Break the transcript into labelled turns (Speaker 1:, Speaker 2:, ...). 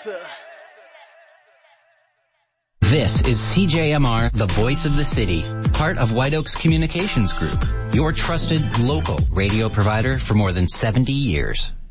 Speaker 1: This is CJMR, the voice of the city, part of White Oaks Communications Group, your trusted local radio provider for more than 70 years.